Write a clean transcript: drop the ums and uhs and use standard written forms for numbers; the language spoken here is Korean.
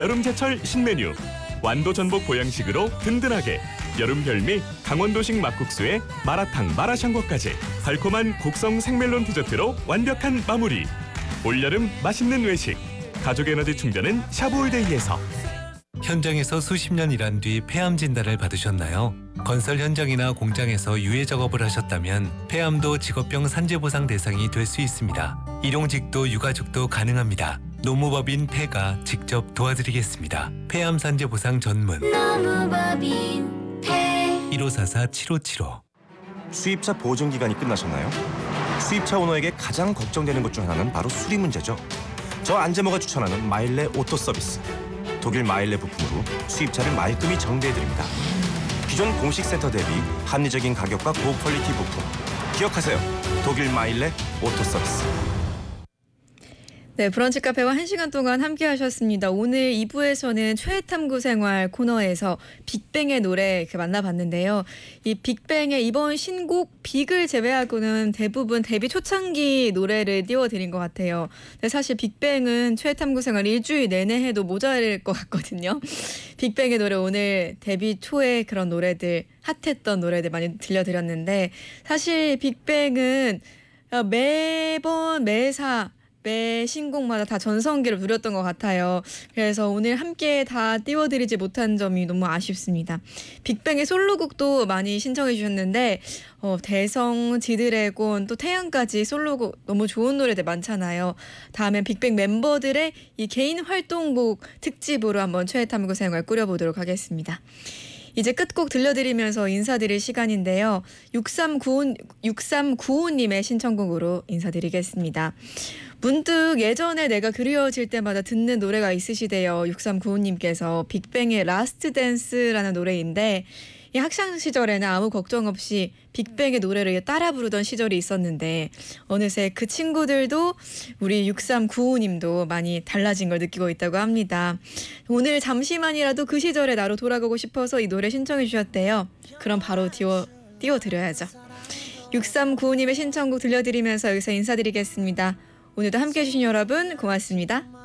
여름제철 신메뉴 완도 전복 보양식으로 든든하게 여름 별미 강원도식 막국수에 마라탕 마라샹궈까지 달콤한 곡성 생멜론 디저트로 완벽한 마무리. 올여름 맛있는 외식 가족 에너지 충전은 샤브올데이에서. 현장에서 수십 년 일한 뒤 폐암 진단을 받으셨나요? 건설 현장이나 공장에서 유해 작업을 하셨다면 폐암도 직업병 산재보상 대상이 될 수 있습니다. 일용직도 유가족도 가능합니다. 노무법인 폐가 직접 도와드리겠습니다. 폐암 산재보상 전문 노무법인 폐 1544-7575. 수입차 보증 기간이 끝나셨나요? 수입차 오너에게 가장 걱정되는 것 중 하나는 바로 수리 문제죠. 저 안재모가 추천하는 마일레 오토 서비스. 독일 마일레 부품으로 수입차를 말끔히 정비해드립니다. 기존 공식 센터 대비 합리적인 가격과 고퀄리티 부품. 기억하세요. 독일 마일레 오토 서비스. 네, 브런치 카페와 1시간 동안 함께 하셨습니다. 오늘 2부에서는 최애탐구 생활 코너에서 빅뱅의 노래 만나봤는데요. 이 빅뱅의 이번 신곡 빅을 제외하고는 대부분 데뷔 초창기 노래를 띄워드린 것 같아요. 근데 사실 빅뱅은 최애탐구 생활 일주일 내내 해도 모자랄 것 같거든요. 빅뱅의 노래 오늘 데뷔 초에 그런 노래들, 핫했던 노래들 많이 들려드렸는데 사실 빅뱅은 매번 매 신곡마다 다 전성기를 누렸던 것 같아요. 그래서 오늘 함께 다 띄워드리지 못한 점이 너무 아쉽습니다. 빅뱅의 솔로곡도 많이 신청해 주셨는데 대성, 지드래곤, 또 태양까지 솔로곡 너무 좋은 노래들 많잖아요. 다음엔 빅뱅 멤버들의 이 개인 활동곡 특집으로 한번 최애탐구 생활 꾸려보도록 하겠습니다. 이제 끝곡 들려드리면서 인사드릴 시간인데요. 6395님의 신청곡으로 인사드리겠습니다. 문득 예전에 내가 그리워질 때마다 듣는 노래가 있으시대요. 6395님께서 빅뱅의 라스트 댄스라는 노래인데 이 학창 시절에는 아무 걱정 없이 빅뱅의 노래를 따라 부르던 시절이 있었는데 어느새 그 친구들도 우리 6395님도 많이 달라진 걸 느끼고 있다고 합니다. 오늘 잠시만이라도 그 시절의 나로 돌아가고 싶어서 이 노래 신청해 주셨대요. 그럼 바로 띄워드려야죠. 6395님의 신청곡 들려드리면서 여기서 인사드리겠습니다. 오늘도 함께해 주신 여러분 고맙습니다.